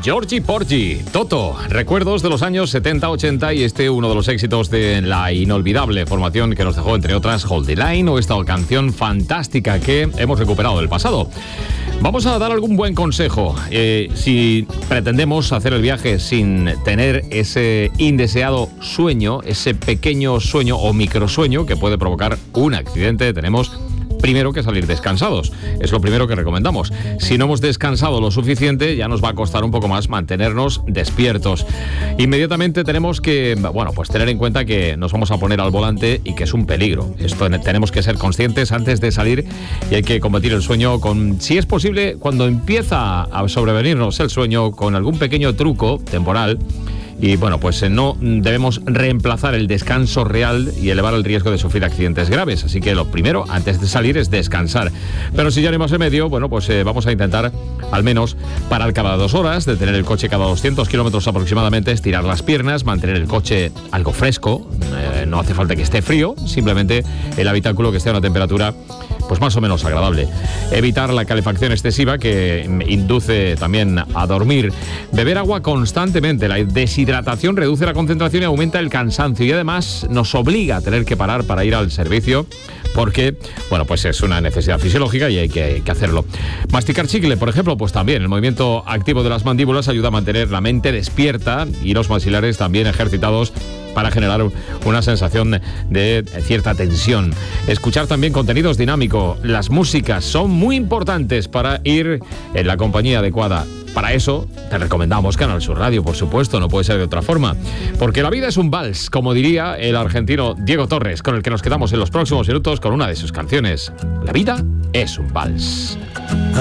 Georgie Porgy, Toto, recuerdos de los años 70-80 y uno de los éxitos de la inolvidable formación que nos dejó, entre otras, Hold the Line o esta canción fantástica que hemos recuperado del pasado. Vamos a dar algún buen consejo. Si pretendemos hacer el viaje sin tener ese indeseado sueño, ese pequeño sueño o microsueño que puede provocar un accidente, tenemos primero que salir descansados. Es lo primero que recomendamos. Si no hemos descansado lo suficiente, ya nos va a costar un poco más mantenernos despiertos. Inmediatamente tenemos que, pues tener en cuenta que nos vamos a poner al volante y que es un peligro. Esto tenemos que ser conscientes antes de salir y hay que combatir el sueño con, si es posible, cuando empieza a sobrevenirnos el sueño, con algún pequeño truco temporal. Y pues no debemos reemplazar el descanso real y elevar el riesgo de sufrir accidentes graves. Así que lo primero, antes de salir, es descansar. Pero si ya no hay más remedio, vamos a intentar al menos parar cada 2 horas, detener el coche cada 200 kilómetros aproximadamente, estirar las piernas, mantener el coche algo fresco. No hace falta que esté frío, simplemente el habitáculo que esté a una temperatura más o menos agradable. Evitar la calefacción excesiva que induce también a dormir. Beber agua constantemente. La deshidratación reduce la concentración y aumenta el cansancio y además nos obliga a tener que parar para ir al servicio porque, es una necesidad fisiológica y hay que hacerlo. Masticar chicle, por ejemplo, también. El movimiento activo de las mandíbulas ayuda a mantener la mente despierta y los maxilares también ejercitados para generar una sensación de cierta tensión. Escuchar también contenidos dinámicos. Las músicas son muy importantes para ir en la compañía adecuada. Para eso te recomendamos Canal Sur Radio, por supuesto, no puede ser de otra forma. Porque la vida es un vals, como diría el argentino Diego Torres, con el que nos quedamos en los próximos minutos con una de sus canciones. La vida es un vals.